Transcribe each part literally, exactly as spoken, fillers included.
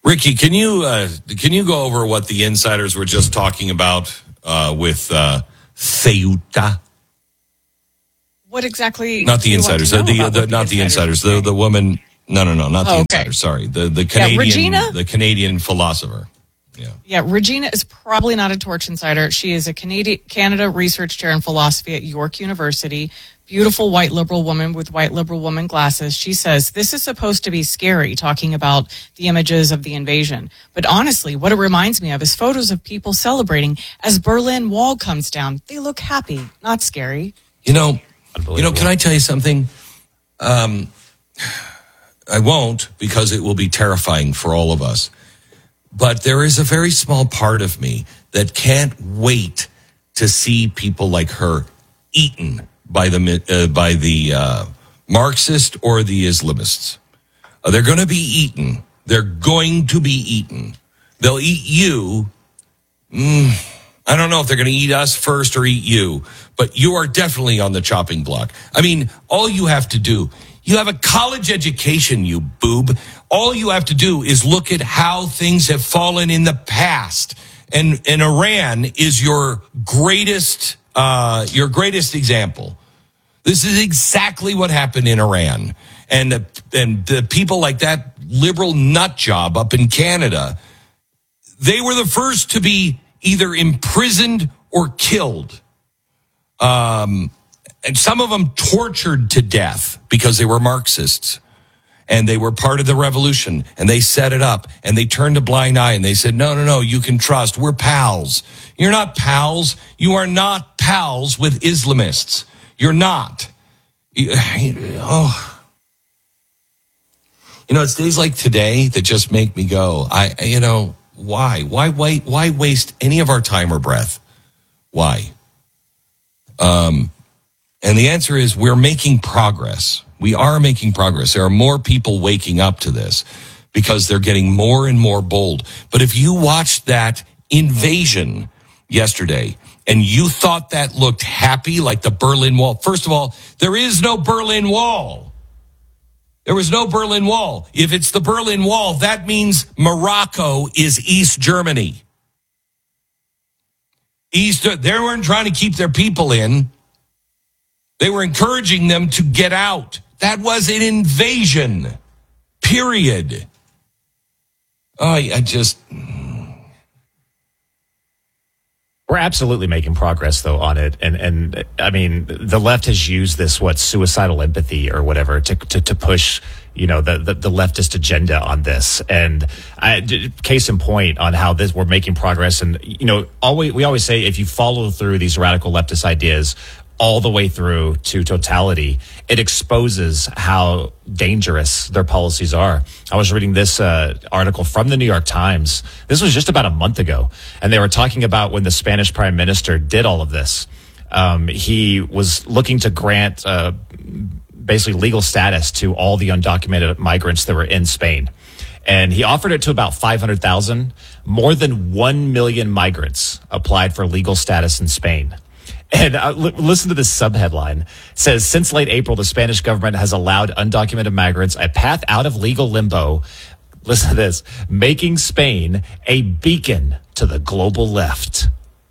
Ricky, can you uh, can you go over what the insiders were just talking about uh, with uh, Ceuta? What exactly? Not the insiders. Uh, the, the, the not the insiders. The the woman. No, no, no, not the oh, okay. insiders. Sorry, the the Canadian. Yeah, Regina? The Canadian philosopher. Yeah. Yeah, Regina is probably not a Torch insider. She is a Canadian Canada research chair in philosophy at York University. Beautiful white liberal woman with white liberal woman glasses. She says, this is supposed to be scary, talking about the images of the invasion. But honestly, what it reminds me of is photos of people celebrating as Berlin Wall comes down. They look happy, not scary. You know, you know, can I tell you something? Um, I won't, because it will be terrifying for all of us. But there is a very small part of me that can't wait to see people like her eaten by the uh, by the uh, Marxist or the Islamists. Uh, they're going to be eaten. They're going to be eaten. They'll eat you. Mm, I don't know if they're going to eat us first or eat you, but you are definitely on the chopping block. I mean, all you have to do, you have a college education, you boob. All you have to do is look at how things have fallen in the past. And, and Iran is your greatest, uh, your greatest example. This is exactly what happened in Iran. And the, and the people like that liberal nut job up in Canada, they were the first to be either imprisoned or killed. Um, and some of them tortured to death because they were Marxists. And they were part of the revolution. And they set it up. And they turned a blind eye. And they said, no, no, no, you can trust. We're pals. You're not pals. You are not pals with Islamists. You're not. You, oh. You know, it's days like today that just make me go, I, you know, why? Why wait? Why waste any of our time or breath? Why? Um, and the answer is we're making progress. We are making progress. There are more people waking up to this because they're getting more and more bold. But if you watched that invasion yesterday, and you thought that looked happy, like the Berlin Wall. First of all, there is no Berlin Wall. There was no Berlin Wall. If it's the Berlin Wall, that means Morocco is East Germany. East, they weren't trying to keep their people in. They were encouraging them to get out. That was an invasion. Period. Oh, I just... We're absolutely making progress, though, on it. And, and I mean, the left has used this, what, suicidal empathy or whatever to to, to push, you know, the, the, the leftist agenda on this. And I, case in point on how this we're making progress. And, you know, always, we always say if you follow through these radical leftist ideas all the way through to totality, it exposes how dangerous their policies are. I was reading this uh, article from the New York Times. This was just about a month ago, and they were talking about when the Spanish prime minister did all of this. Um, he was looking to grant uh, basically legal status to all the undocumented migrants that were in Spain. And he offered it to about five hundred thousand. More than one million migrants applied for legal status in Spain. And uh, l- listen to this subheadline. It says, since late April, the Spanish government has allowed undocumented migrants a path out of legal limbo. Listen to this. Making Spain a beacon to the global left.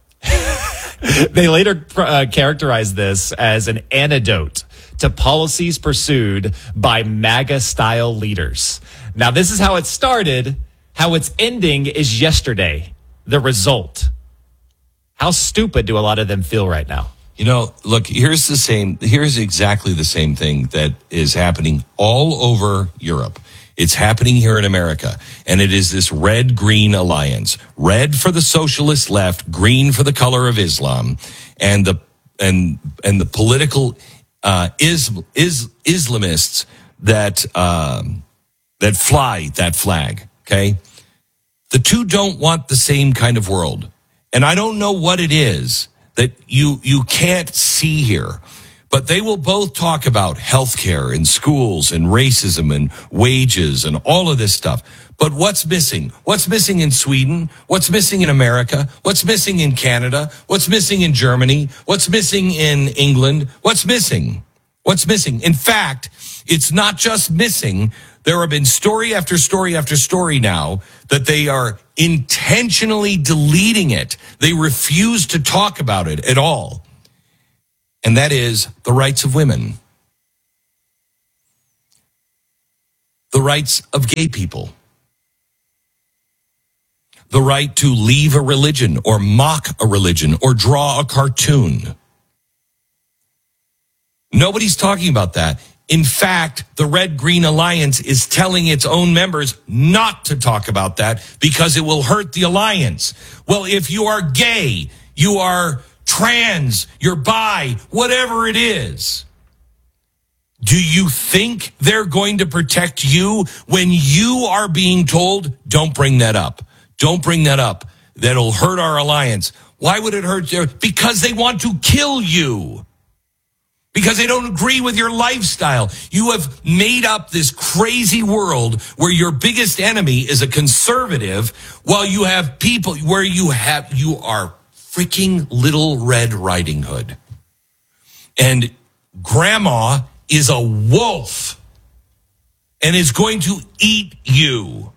They later uh, characterized this as an antidote to policies pursued by MAGA-style leaders. Now, this is how it started. How it's ending is yesterday. The result. How stupid do a lot of them feel right now? You know, look, here's the same, here's exactly the same thing that is happening all over Europe. It's happening here in America. And it is this red-green alliance. Red for the socialist left, green for the color of Islam. And the, and, and the political, uh, is, is, Islamists that, um, that fly that flag. Okay. The two don't want the same kind of world. And I don't know what it is that you you can't see here, but they will both talk about healthcare and schools and racism and wages and all of this stuff. But what's missing? What's missing in Sweden? What's missing in America? What's missing in Canada? What's missing in Germany? What's missing in England? What's missing? What's missing? In fact, it's not just missing. There have been story after story after story now that they are intentionally deleting it. They refuse to talk about it at all. And that is the rights of women. The rights of gay people. The right to leave a religion or mock a religion or draw a cartoon. Nobody's talking about that. In fact, the Red Green Alliance is telling its own members not to talk about that because it will hurt the alliance. Well, if you are gay, you are trans, you're bi, whatever it is, do you think they're going to protect you when you are being told, don't bring that up? Don't bring that up. That'll hurt our alliance. Why would it hurt you? Because they want to kill you. Because they don't agree with your lifestyle. You have made up this crazy world where your biggest enemy is a conservative, while you have people where you have, you are freaking Little Red Riding Hood. And grandma is a wolf and is going to eat you.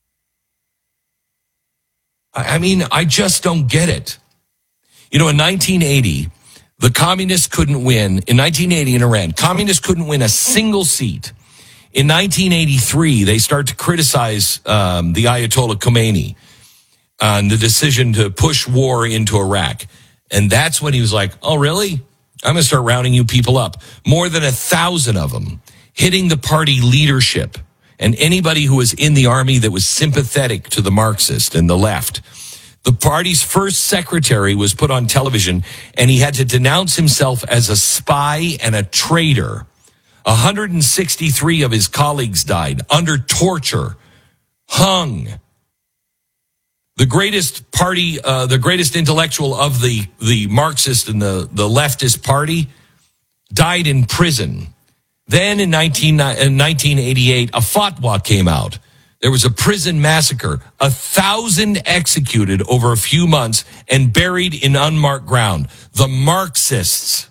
I mean, I just don't get it. You know, in nineteen eighty, the communists couldn't win. In nineteen eighty in Iran, communists couldn't win a single seat. In nineteen eighty-three, they start to criticize um, the Ayatollah Khomeini on the decision to push war into Iraq. And that's when he was like, oh, really? I'm going to start rounding you people up. More than a thousand of them, hitting the party leadership and anybody who was in the army that was sympathetic to the Marxist and the left. The party's first secretary was put on television, and he had to denounce himself as a spy and a traitor. one hundred sixty-three of his colleagues died under torture, hung. The greatest party, uh, the greatest intellectual of the, the Marxist and the, the leftist party died in prison. Then in nineteen eighty-eight, a fatwa came out. There was a prison massacre, a thousand executed over a few months and buried in unmarked ground. The Marxists.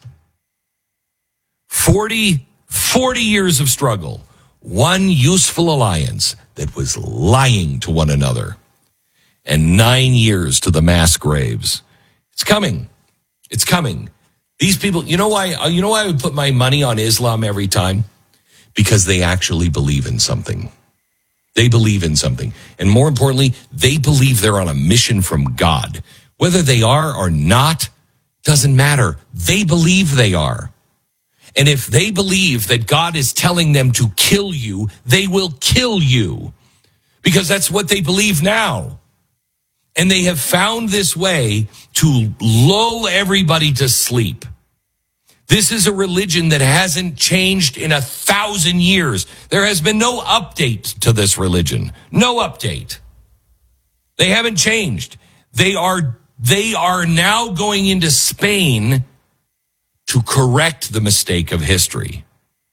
forty, forty years of struggle. One useful alliance that was lying to one another. And nine years to the mass graves. It's coming. It's coming. These people, you know why, you know why I would put my money on Islam every time? Because they actually believe in something. They believe in something. And more importantly, they believe they're on a mission from God. Whether they are or not, doesn't matter. They believe they are. And if they believe that God is telling them to kill you, they will kill you. Because that's what they believe now. And they have found this way to lull everybody to sleep. This is a religion that hasn't changed in a thousand years. There has been no update to this religion. No update. They haven't changed. They are, they are now going into Spain to correct the mistake of history.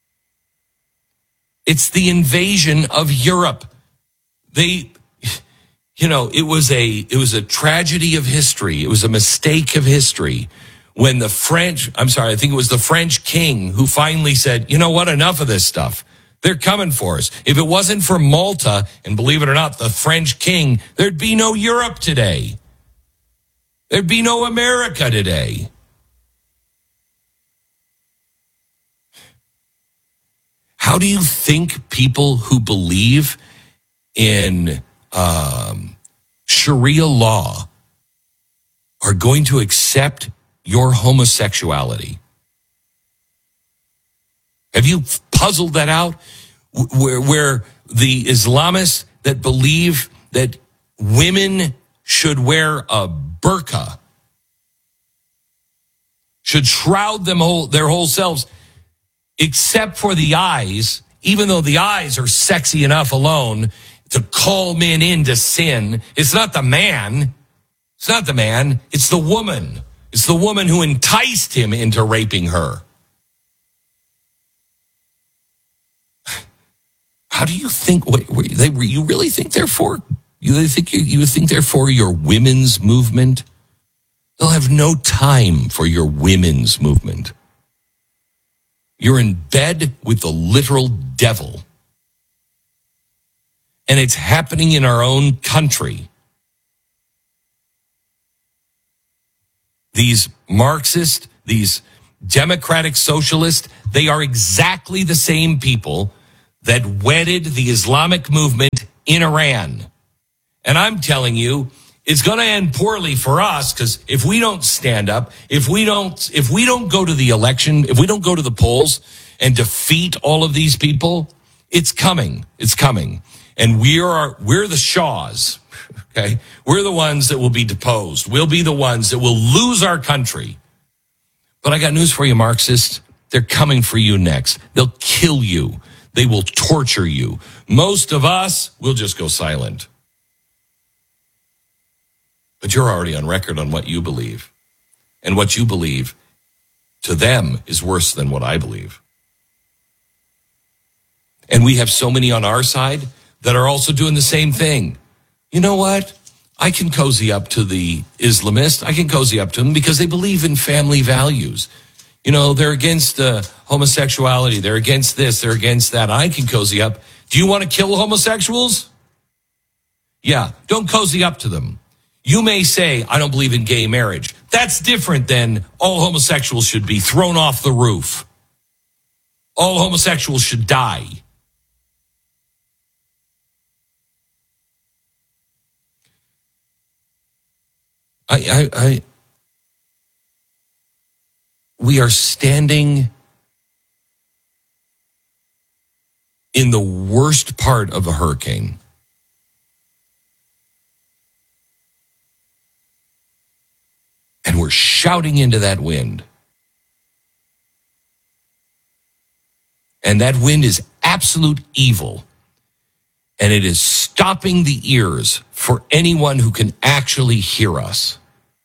It's the invasion of Europe. They, you know, it was a, it was a tragedy of history. It was a mistake of history. When the French, I'm sorry, I think it was the French king who finally said, you know what, enough of this stuff. They're coming for us. If it wasn't for Malta, and believe it or not, the French king, there'd be no Europe today. There'd be no America today. How do you think people who believe in um, Sharia law are going to accept your homosexuality? Have you puzzled that out? Where, where the Islamists that believe that women should wear a burqa, should shroud them whole, their whole selves, except for the eyes, even though the eyes are sexy enough alone to call men into sin. It's not the man. It's not the man. It's the woman. It's the woman who enticed him into raping her. How do you think? Wait, wait, they, you really think they're for? You really think you, you think they're for your women's movement? They'll have no time for your women's movement. You're in bed with the literal devil. And it's happening in our own country. These Marxist, these democratic socialists, they are exactly the same people that wedded the Islamic movement in Iran. And I'm telling you, it's going to end poorly for us, because if we don't stand up, if we don't, if we don't go to the election, if we don't go to the polls and defeat all of these people, it's coming. It's coming. And we are, we're the Shaws. Okay. We're the ones that will be deposed. We'll be the ones that will lose our country. But I got news for you, Marxists. They're coming for you next. They'll kill you. They will torture you. Most of us will just go silent. But you're already on record on what you believe. And what you believe to them is worse than what I believe. And we have so many on our side that are also doing the same thing. You know what? I can cozy up to the Islamist. I can cozy up to them because they believe in family values. You know, they're against uh, homosexuality. They're against this. They're against that. I can cozy up. Do you want to kill homosexuals? Yeah, don't cozy up to them. You may say, I don't believe in gay marriage. That's different than all homosexuals should be thrown off the roof. All homosexuals should die. I, I, I, we are standing in the worst part of a hurricane. And we're shouting into that wind. And that wind is absolute evil. And it is stopping the ears for anyone who can actually hear us.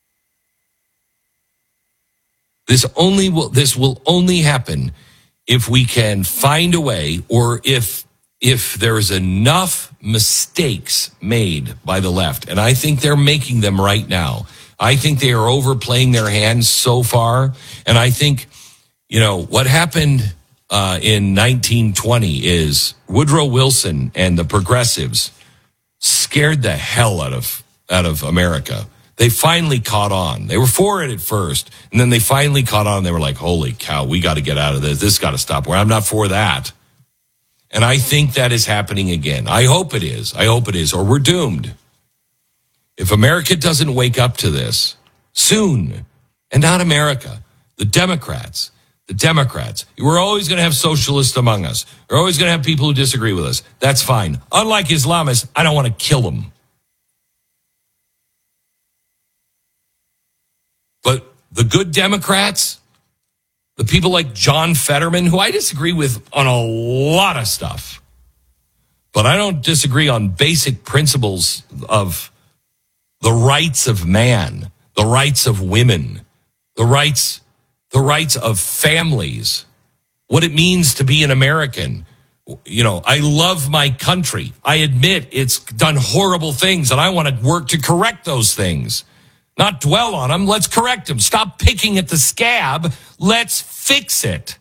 This only will, this will only happen if we can find a way, or if, if there's enough mistakes made by the left. And I think they're making them right now. I think they are overplaying their hands so far. And I think, you know, what happened uh, in nineteen twenty is Woodrow Wilson and the progressives scared the hell out of out of America. They finally caught on. They were for it at first, and then they finally caught on. They were like, holy cow, we got to get out of this. This got to stop. Well, I'm not for that. And I think that is happening again. I hope it is. I hope it is, or we're doomed. If America doesn't wake up to this soon, and not America, the Democrats, the Democrats, we're always going to have socialists among us. We're always going to have people who disagree with us. That's fine. Unlike Islamists, I don't want to kill them. But the good Democrats, the people like John Fetterman, who I disagree with on a lot of stuff, but I don't disagree on basic principles of the rights of man, the rights of women, the rights, the rights of families, what it means to be an American. You know, I love my country. I admit it's done horrible things, and I want to work to correct those things. Not dwell on them. Let's correct them. Stop picking at the scab. Let's fix it.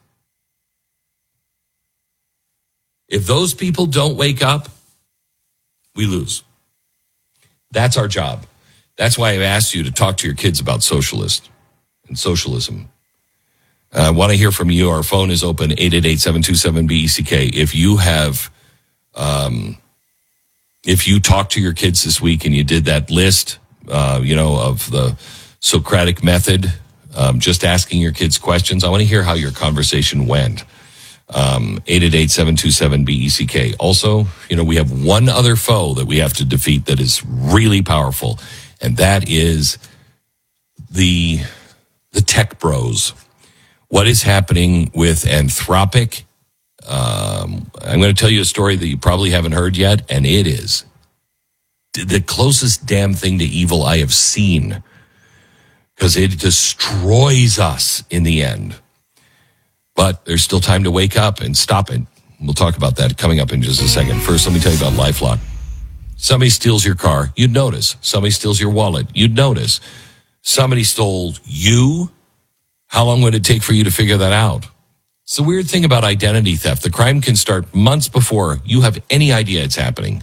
If those people don't wake up, we lose. That's our job. That's why I've asked you to talk to your kids about socialist and socialism. I uh, want to hear from you. Our phone is open, eight eight eight, seven two seven, B E C K. If you have, um, if you talked to your kids this week and you did that list, uh, you know, of the Socratic method, um, just asking your kids questions, I want to hear how your conversation went. Um, eight eight eight, seven two seven, B E C K. Also, you know, we have one other foe that we have to defeat that is really powerful, and that is the the tech bros. What is happening with Anthropic? Um, I'm going to tell you a story that you probably haven't heard yet, and it is the closest damn thing to evil I have seen, because it destroys us in the end. But there's still time to wake up and stop it. We'll talk about that coming up in just a second. First, let me tell you about LifeLock. Somebody steals your car, you'd notice. Somebody steals your wallet, you'd notice. Somebody stole you. How long would it take for you to figure that out? It's the weird thing about identity theft. The crime can start months before you have any idea it's happening.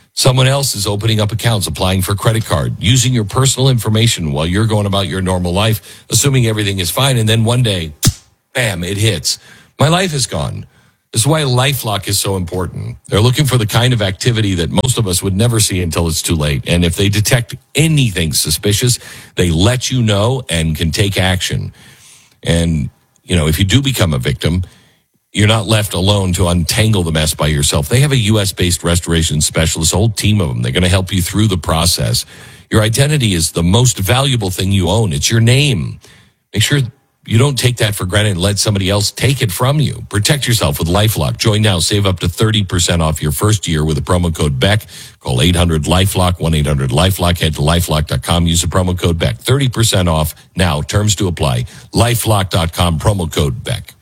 Someone else is opening up accounts, applying for credit card, using your personal information while you're going about your normal life, assuming everything is fine. And then one day, bam, it hits. My life is gone. This is why LifeLock is so important. They're looking for the kind of activity that most of us would never see until it's too late. And if they detect anything suspicious, they let you know and can take action. And, you know, if you do become a victim, you're not left alone to untangle the mess by yourself. They have a U S-based restoration specialist, a whole team of them. They're going to help you through the process. Your identity is the most valuable thing you own. It's your name. Make sure you don't take that for granted and let somebody else take it from you. Protect yourself with LifeLock. Join now. Save up to thirty percent off your first year with the promo code Beck. Call eight hundred LifeLock, one eight hundred LifeLock. Head to lifelock dot com. Use the promo code Beck. thirty percent off now. Terms to apply. lifelock dot com, promo code Beck.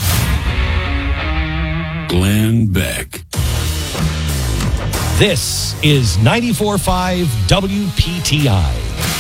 Glenn Beck. This is ninety-four point five W P T I.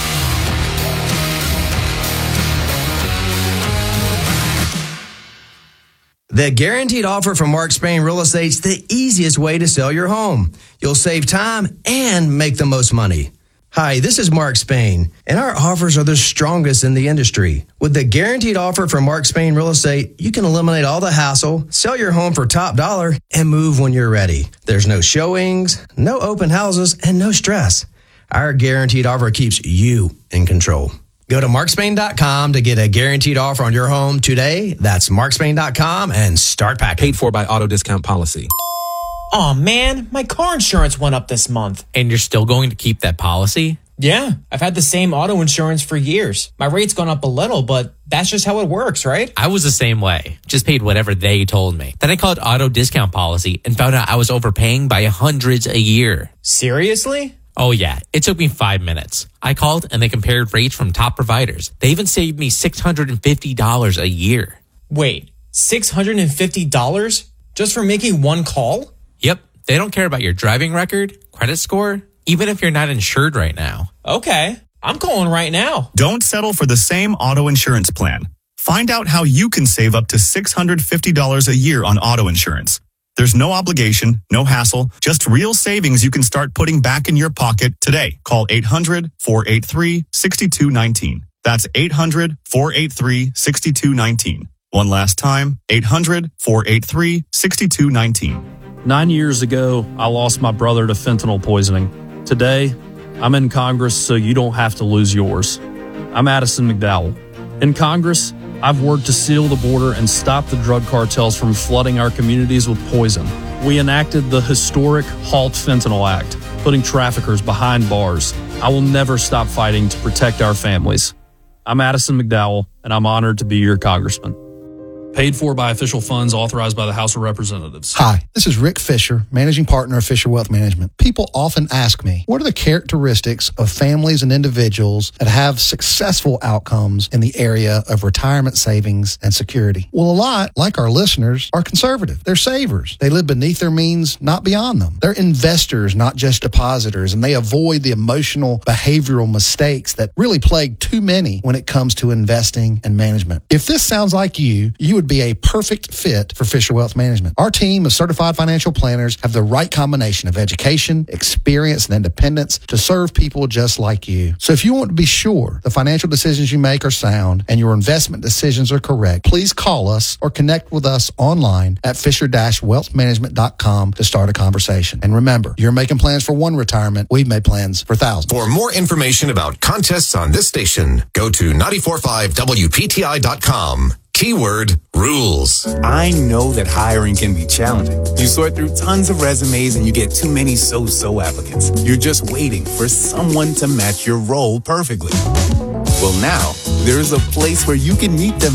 The Guaranteed Offer from Mark Spain Real Estate's the easiest way to sell your home. You'll save time and make the most money. Hi, this is Mark Spain, and our offers are the strongest in the industry. With the Guaranteed Offer from Mark Spain Real Estate, you can eliminate all the hassle, sell your home for top dollar, and move when you're ready. There's no showings, no open houses, and no stress. Our Guaranteed Offer keeps you in control. Go to mark spain dot com to get a guaranteed offer on your home today. That's mark spain dot com and start packing. Paid for by Auto Discount Policy. Aw, man, my car insurance went up this month. And you're still going to keep that policy? Yeah, I've had the same auto insurance for years. My rate's gone up a little, but that's just how it works, right? I was the same way. Just paid whatever they told me. Then I called Auto Discount Policy and found out I was overpaying by hundreds a year. Seriously? Oh yeah, it took me five minutes. I called and they compared rates from top providers. They even saved me six hundred fifty dollars a year. Wait, six hundred fifty dollars just for making one call? Yep, they don't care about your driving record, credit score, even if you're not insured right now. Okay, I'm calling right now. Don't settle for the same auto insurance plan. Find out how you can save up to six hundred fifty dollars a year on auto insurance. There's no obligation, no hassle, just real savings you can start putting back in your pocket today. Call eight hundred, four eight three, six two one nine. That's eight hundred, four eight three, six two one nine. One last time, eight hundred, four eight three, six two one nine. Nine years ago, I lost my brother to fentanyl poisoning. Today, I'm in Congress so you don't have to lose yours. I'm Addison McDowell. In Congress, I've worked to seal the border and stop the drug cartels from flooding our communities with poison. We enacted the historic Halt Fentanyl Act, putting traffickers behind bars. I will never stop fighting to protect our families. I'm Addison McDowell, and I'm honored to be your congressman. Paid for by official funds authorized by the House of Representatives. Hi, this is Rick Fisher, managing partner of Fisher Wealth Management. People often ask me, what are the characteristics of families and individuals that have successful outcomes in the area of retirement savings and security? Well, a lot, like our listeners, are conservative. They're savers. They live beneath their means, not beyond them. They're investors, not just depositors, and they avoid the emotional, behavioral mistakes that really plague too many when it comes to investing and management. If this sounds like you, you would be a perfect fit for Fisher Wealth Management. Our team of certified financial planners have the right combination of education, experience, and independence to serve people just like you. So if you want to be sure the financial decisions you make are sound and your investment decisions are correct, please call us or connect with us online at fisher dash wealth management dot com to start a conversation. And remember, you're making plans for one retirement. We've made plans for thousands. For more information about contests on this station, go to nine four five W P T I dot com. Keyword rules. I know that hiring can be challenging. You sort through tons of resumes and you get too many so-so applicants. You're just waiting for someone to match your role perfectly. Well, now there's a place where you can meet them